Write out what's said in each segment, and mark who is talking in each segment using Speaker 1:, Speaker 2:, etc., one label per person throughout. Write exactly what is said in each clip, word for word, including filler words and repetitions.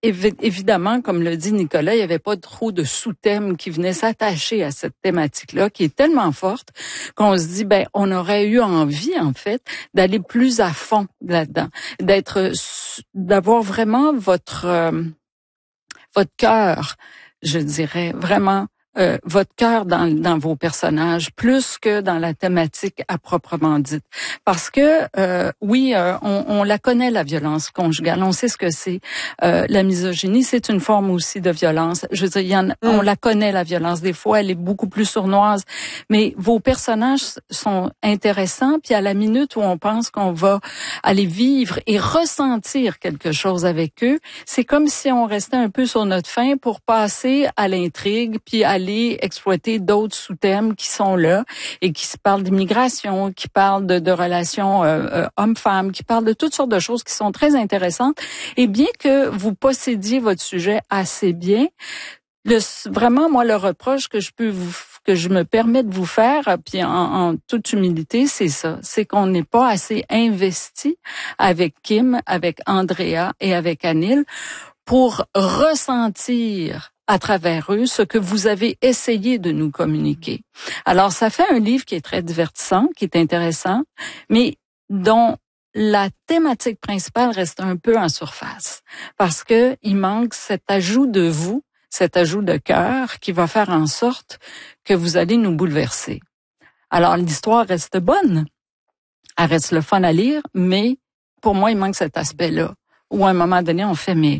Speaker 1: évi- évidemment, comme le dit Nicolas, il n'y avait pas trop de sous-thèmes qui venaient s'attacher à cette thématique-là, qui est tellement forte qu'on se dit, ben, on aurait eu envie, en fait, d'aller plus à fond là-dedans, d'être, d'avoir vraiment votre, euh, votre cœur, je dirais, vraiment, Euh, votre cœur dans, dans vos personnages, plus que dans la thématique à proprement dite. Parce que, euh, oui, euh, on, on la connaît, la violence conjugale, on sait ce que c'est. Euh, la misogynie, c'est une forme aussi de violence. Je veux dire, il y en, mm. on la connaît, la violence. Des fois, elle est beaucoup plus sournoise. Mais vos personnages sont intéressants, puis à la minute où on pense qu'on va aller vivre et ressentir quelque chose avec eux, c'est comme si on restait un peu sur notre faim pour passer à l'intrigue, puis aller exploiter d'autres sous-thèmes qui sont là et qui se parlent d'immigration, qui parlent de, de relations euh, euh, hommes-femmes, qui parlent de toutes sortes de choses qui sont très intéressantes. Et bien que vous possédiez votre sujet assez bien, le, vraiment, moi, le reproche que je peux vous, que je me permets de vous faire, puis en, en toute humilité, c'est ça. C'est qu'on n'est pas assez investi avec Kim, avec Andrea et avec Anil pour ressentir à travers eux ce que vous avez essayé de nous communiquer. Alors, ça fait un livre qui est très divertissant, qui est intéressant, mais dont la thématique principale reste un peu en surface, parce que il manque cet ajout de vous, cet ajout de cœur qui va faire en sorte que vous allez nous bouleverser. Alors, l'histoire reste bonne, elle reste le fun à lire, mais pour moi, il manque cet aspect-là, où à un moment donné, on fait, mais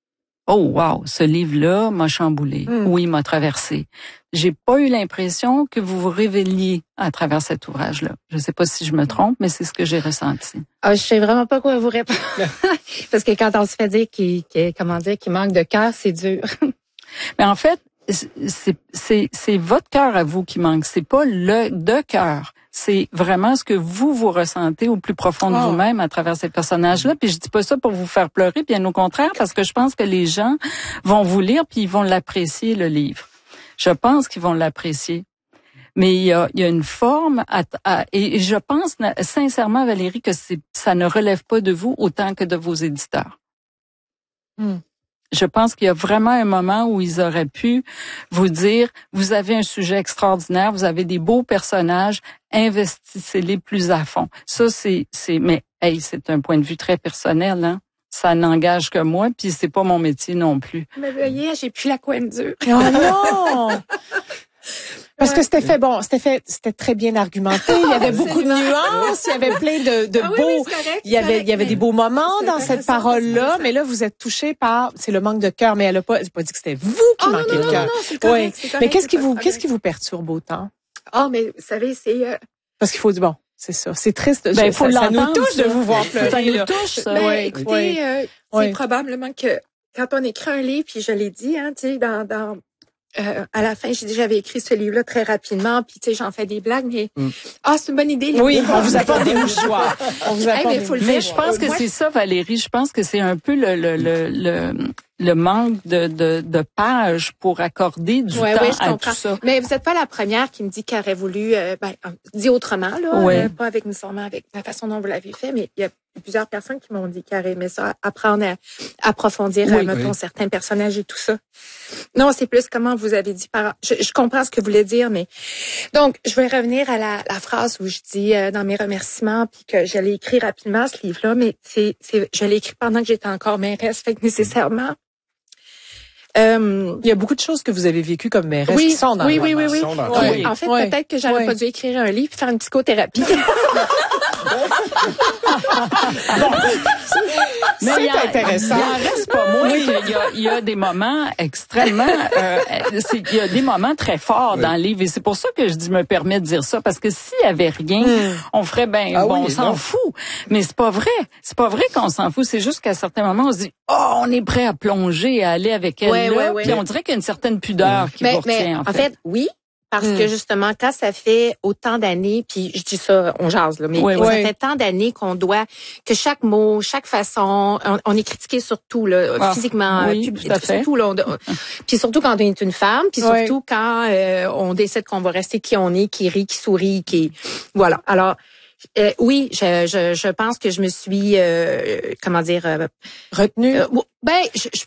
Speaker 1: oh wow, ce livre-là m'a chamboulé. Mm. Oui, m'a traversé. J'ai pas eu l'impression que vous vous révéliez à travers cet ouvrage-là. Je sais pas si je me trompe, mais c'est ce que j'ai ressenti.
Speaker 2: Ah, je sais vraiment pas quoi vous répondre. Parce que quand on se fait dire qu'il, qu'il comment dire, qu'il manque de cœur, c'est dur.
Speaker 1: Mais en fait, c'est, c'est, c'est votre cœur à vous qui manque. C'est pas le de cœur. C'est vraiment ce que vous, vous ressentez au plus profond de oh. vous-même à travers ces personnages-là. Puis je dis pas ça pour vous faire pleurer, bien au contraire, parce que je pense que les gens vont vous lire puis ils vont l'apprécier, le livre. Je pense qu'ils vont l'apprécier. Mais il y a, il y a une forme, à, à, et je pense sincèrement, Valérie, que c'est, ça ne relève pas de vous autant que de vos éditeurs. Mm. Je pense qu'il y a vraiment un moment où ils auraient pu vous dire, vous avez un sujet extraordinaire, vous avez des beaux personnages, investissez-les plus à fond. Ça, c'est, c'est, mais, hey, c'est un point de vue très personnel, hein. Ça n'engage que moi, puis c'est pas mon métier non plus.
Speaker 2: Mais voyez, j'ai plus la couenne dure.
Speaker 3: Oh non! Parce que c'était fait, bon, c'était fait, c'était très bien argumenté. Il y avait beaucoup de nuances, il y avait plein de, de
Speaker 2: ah oui,
Speaker 3: beaux,
Speaker 2: oui, c'est correct,
Speaker 3: il y avait,
Speaker 2: correct,
Speaker 3: il y avait des beaux moments dans cette parole-là,
Speaker 2: ça.
Speaker 3: Mais là, vous êtes touché par, c'est le manque de cœur, mais elle a pas, elle a pas dit que c'était vous qui
Speaker 2: oh,
Speaker 3: manquiez
Speaker 2: non, non,
Speaker 3: de cœur.
Speaker 2: Non, non, c'est correct,
Speaker 3: oui.
Speaker 2: c'est correct.
Speaker 3: Mais qu'est-ce qui vous,
Speaker 2: correct.
Speaker 3: qu'est-ce qui vous perturbe autant?
Speaker 2: Ah, oh, mais vous savez, c'est, euh...
Speaker 3: parce qu'il faut du bon. C'est ça. C'est triste.
Speaker 1: Ben, faut
Speaker 3: ça, ça nous touche
Speaker 1: ça.
Speaker 3: de vous voir pleurer.
Speaker 1: Ça nous touche, ça.
Speaker 2: Ben,
Speaker 3: oui,
Speaker 2: écoutez,
Speaker 3: oui.
Speaker 2: Euh,
Speaker 3: oui.
Speaker 2: c'est probablement que quand on écrit un livre, puis je l'ai dit, hein, tu sais, dans, dans, euh, à la fin, j'ai dit, j'avais écrit ce livre-là très rapidement, puis tu sais, j'en fais des blagues, mais mm. ah, c'est une bonne idée. Les
Speaker 3: oui, on vous apporte des mouchoirs. On vous apporte
Speaker 2: hey, mais,
Speaker 3: des
Speaker 1: mais je pense que Moi, c'est ça, Valérie. Je pense que c'est un peu le, le, le, le le manque de, de, de pages pour accorder du
Speaker 2: ouais,
Speaker 1: temps
Speaker 2: ouais, je
Speaker 1: à
Speaker 2: comprends.
Speaker 1: tout ça.
Speaker 2: Mais vous n'êtes pas la première qui me dit qu'elle aurait voulu, euh, ben, dit autrement, là,
Speaker 1: ouais.
Speaker 2: euh, pas avec nécessairement avec la façon dont vous l'avez fait, mais il y a plusieurs personnes qui m'ont dit qu'elle aurait aimé ça, apprendre à approfondir, oui, à, mettons, oui. certains personnages et tout ça. Non, c'est plus comment vous avez dit par. Je, je comprends ce que vous voulez dire, mais donc je vais revenir à la, la phrase où je dis euh, dans mes remerciements, puis que je l'ai écrit rapidement ce livre-là, mais c'est, c'est, je l'ai écrit pendant que j'étais encore mairesse, fait que nécessairement.
Speaker 3: Euh, il y a beaucoup de choses que vous avez vécues comme mairesse
Speaker 2: oui,
Speaker 3: qui sont dans
Speaker 2: oui,
Speaker 3: le
Speaker 2: oui, oui, oui, oui.
Speaker 3: oui.
Speaker 2: En fait,
Speaker 3: oui.
Speaker 2: peut-être que j'aurais oui. pas dû écrire un livre et faire une psychothérapie.
Speaker 3: Mais c'est intéressant.
Speaker 1: Il en reste pas moins
Speaker 3: oui.
Speaker 1: qu'il y a, il y a des moments extrêmement, euh, c'est, il y a des moments très forts oui. dans le livre et c'est pour ça que je dis, me permets de dire ça parce que s'il y avait rien, mm. on ferait ben ah bon, oui, on s'en non. fout. Mais c'est pas vrai, c'est pas vrai qu'on s'en fout. C'est juste qu'à certains moments on se dit, oh, on est prêt à plonger, à aller avec elle
Speaker 2: ouais,
Speaker 1: là,
Speaker 2: ouais, ouais.
Speaker 1: puis on dirait qu'il y a une certaine pudeur mm. qui
Speaker 2: mais,
Speaker 1: vous retient
Speaker 2: mais,
Speaker 1: en fait.
Speaker 2: En fait, oui. Parce mmh. que justement, quand ça fait autant d'années, puis je dis ça, on jase là, mais oui, ça oui. fait tant d'années qu'on doit que chaque mot, chaque façon, on, on est critiqué surtout là, ah, physiquement,
Speaker 1: oui,
Speaker 2: pub,
Speaker 1: tout à fait.
Speaker 2: surtout là, puis surtout quand on est une femme, puis
Speaker 3: oui.
Speaker 2: surtout quand euh, on décide qu'on va rester qui on est, qui rit, qui sourit, qui voilà. Alors euh, oui, je, je je pense que je me suis euh, comment dire euh,
Speaker 3: retenue.
Speaker 2: Euh, ben je, je